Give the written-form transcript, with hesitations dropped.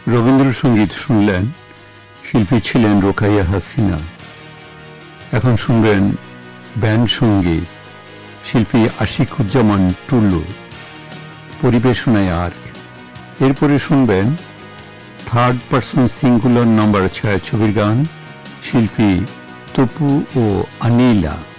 রবীন্দ্রসঙ্গীত শুনলেন, শিল্পী ছিলেন রোকাইয়া হাসিনা। এখন শুনবেন ব্যান্ড সঙ্গীত, শিল্পী আশিকুজ্জামান টুল্লু, পরিবেশনায় আর্ক। এরপরে শুনবেন থার্ড পার্সন সিঙ্গুলার নাম্বার ছায়াছবির গান, শিল্পী তপু ও আনিলা।